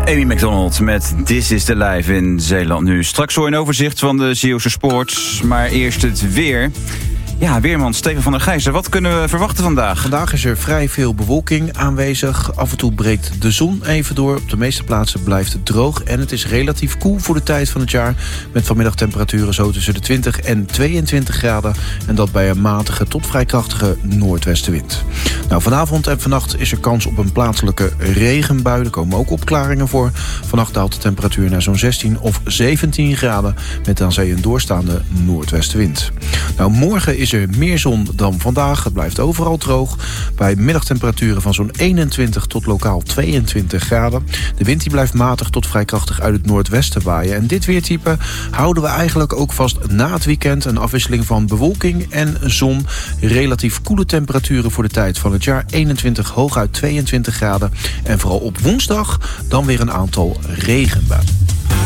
Amy McDonald met This is the Life in Zeeland nu. Straks zo een overzicht van de Zeeuwse sport, maar eerst het weer. Ja, weerman Steven van der Gijzen, wat kunnen we verwachten vandaag? Vandaag is er vrij veel bewolking aanwezig. Af en toe breekt de zon even door. Op de meeste plaatsen blijft het droog. En het is relatief koel voor de tijd van het jaar. Met vanmiddag temperaturen zo tussen de 20 en 22 graden. En dat bij een matige tot vrij krachtige noordwestenwind. Nou, vanavond en vannacht is er kans op een plaatselijke regenbui. Er komen ook opklaringen voor. Vannacht daalt de temperatuur naar zo'n 16 of 17 graden. Met aan zee een doorstaande noordwestenwind. Nou, morgen is er meer zon dan vandaag. Het blijft overal droog. Bij middagtemperaturen van zo'n 21 tot lokaal 22 graden. De wind die blijft matig tot vrij krachtig uit het noordwesten waaien. En dit weertype houden we eigenlijk ook vast na het weekend. Een afwisseling van bewolking en zon. Relatief koele temperaturen voor de tijd van het jaar. 21, hooguit 22 graden. En vooral op woensdag dan weer een aantal regenbuien.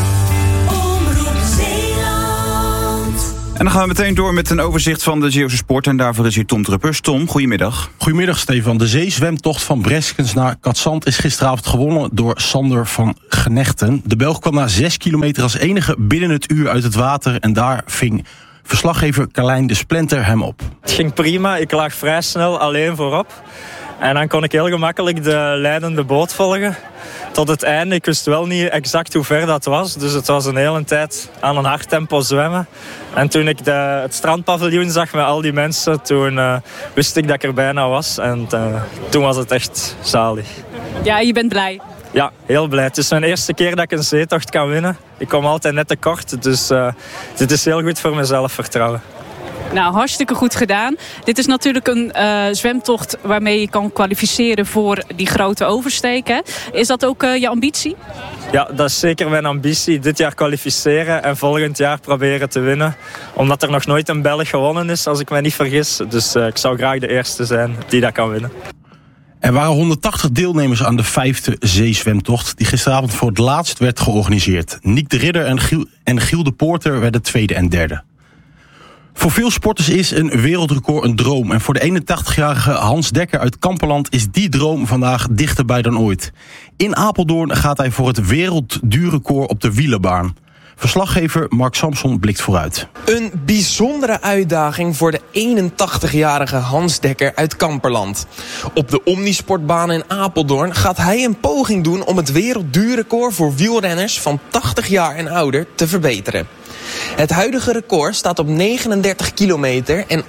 En dan gaan we meteen door met een overzicht van de Zeeuwse sport. En daarvoor is hier Tom Druppers. Tom, goedemiddag. Goedemiddag, Stefan. De zeezwemtocht van Breskens naar Katzand is gisteravond gewonnen door Sander van Genechten. De Belg kwam na 6 kilometer als enige binnen het uur uit het water. En daar ving verslaggever Carlijn de Splinter hem op. Het ging prima. Ik lag vrij snel alleen voorop. En dan kon ik heel gemakkelijk de leidende boot volgen tot het einde. Ik wist wel niet exact hoe ver dat was. Dus het was een hele tijd aan een hard tempo zwemmen. En toen ik het strandpaviljoen zag met al die mensen, toen wist ik dat ik er bijna was. En toen was het echt zalig. Ja, je bent blij? Ja, heel blij. Het is mijn eerste keer dat ik een zeetocht kan winnen. Ik kom altijd net tekort, dus dit is heel goed voor mijn zelfvertrouwen. Nou, hartstikke goed gedaan. Dit is natuurlijk een zwemtocht waarmee je kan kwalificeren voor die grote oversteken. Is dat ook je ambitie? Ja, dat is zeker mijn ambitie. Dit jaar kwalificeren en volgend jaar proberen te winnen. Omdat er nog nooit een Belg gewonnen is, als ik me niet vergis. Dus ik zou graag de eerste zijn die dat kan winnen. Er waren 180 deelnemers aan de 5e zeezwemtocht, die gisteravond voor het laatst werd georganiseerd. Niek de Ridder en Giel de Poorter werden tweede en derde. Voor veel sporters is een wereldrecord een droom. En voor de 81-jarige Hans Dekker uit Kamperland is die droom vandaag dichterbij dan ooit. In Apeldoorn gaat hij voor het wereldduurrecord op de wielerbaan. Verslaggever Mark Samson blikt vooruit. Een bijzondere uitdaging voor de 81-jarige Hans Dekker uit Kamperland. Op de Omnisportbaan in Apeldoorn gaat hij een poging doen om het wereldduurrecord voor wielrenners van 80 jaar en ouder te verbeteren. Het huidige record staat op 39 kilometer en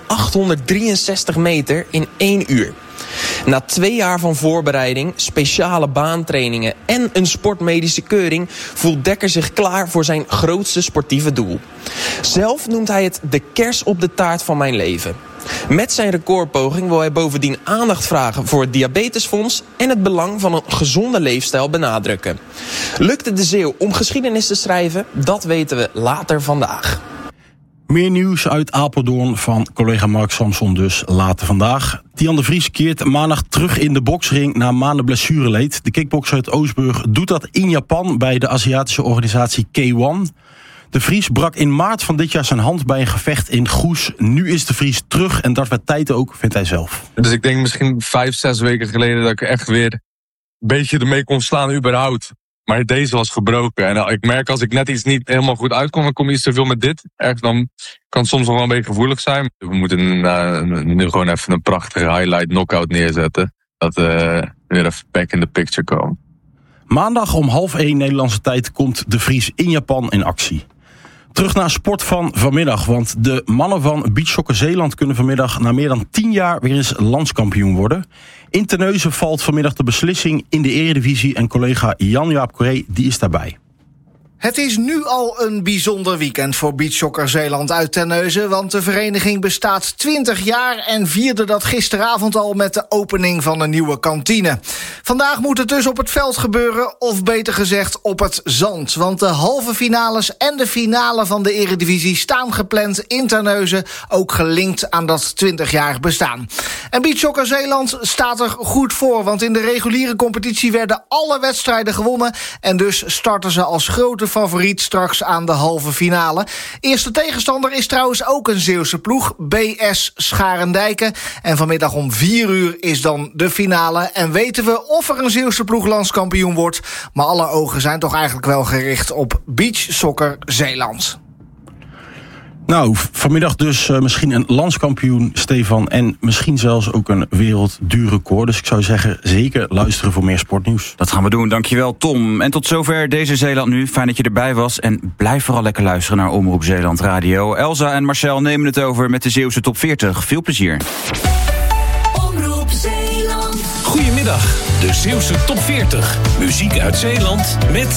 863 meter in 1 uur. Na 2 jaar van voorbereiding, speciale baantrainingen en een sportmedische keuring voelt Dekker zich klaar voor zijn grootste sportieve doel. Zelf noemt hij het de kers op de taart van mijn leven. Met zijn recordpoging wil hij bovendien aandacht vragen voor het diabetesfonds en het belang van een gezonde leefstijl benadrukken. Lukt het de Zeeuw om geschiedenis te schrijven? Dat weten we later vandaag. Meer nieuws uit Apeldoorn van collega Mark Samson dus later vandaag. Tian de Vries keert maandag terug in de boksring na maanden blessureleed. De kickbokser uit Oostburg doet dat in Japan bij de Aziatische organisatie K1. De Vries brak in maart van dit jaar zijn hand bij een gevecht in Goes. Nu is de Vries terug en dat werd tijd ook, vindt hij zelf. Dus ik denk misschien 5-6 weken geleden dat ik echt weer een beetje ermee kon slaan überhaupt. Maar deze was gebroken. En ik merk als ik net iets niet helemaal goed uitkom, dan kom iets te veel met dit. Echt, dan kan het soms nog wel een beetje gevoelig zijn. We moeten nu gewoon even een prachtige highlight knockout neerzetten. Dat weer even back in the picture komen. Maandag om 12:30 Nederlandse tijd komt de Vries in Japan in actie. Terug naar sport van vanmiddag, want de mannen van Beachsoccer Zeeland kunnen vanmiddag na meer dan 10 jaar weer eens landskampioen worden. In Terneuzen valt vanmiddag de beslissing in de Eredivisie en collega Jan-Jaap Corré die is daarbij. Het is nu al een bijzonder weekend voor Beachsoccer Zeeland uit Terneuzen, want de vereniging bestaat 20 jaar en vierde dat gisteravond al met de opening van een nieuwe kantine. Vandaag moet het dus op het veld gebeuren, of beter gezegd op het zand. Want de halve finales en de finale van de Eredivisie staan gepland in Terneuzen, ook gelinkt aan dat 20-jarig bestaan. En Beachsoccer Zeeland staat er goed voor, want in de reguliere competitie werden alle wedstrijden gewonnen en dus starten ze als grote favoriet straks aan de halve finale. Eerste tegenstander is trouwens ook een Zeeuwse ploeg, BS Scharendijken. En vanmiddag om 4:00 is dan de finale. En weten we of er een Zeeuwse ploeg landskampioen wordt. Maar alle ogen zijn toch eigenlijk wel gericht op beachsoccer Zeeland. Nou, vanmiddag dus misschien een landskampioen, Stefan. En misschien zelfs ook een wereldduurrecord. Dus ik zou zeggen, zeker luisteren voor meer sportnieuws. Dat gaan we doen, dankjewel Tom. En tot zover deze Zeeland Nu. Fijn dat je erbij was. En blijf vooral lekker luisteren naar Omroep Zeeland Radio. Elsa en Marcel nemen het over met de Zeeuwse top 40. Veel plezier. Omroep Zeeland. Goedemiddag, de Zeeuwse top 40. Muziek uit Zeeland met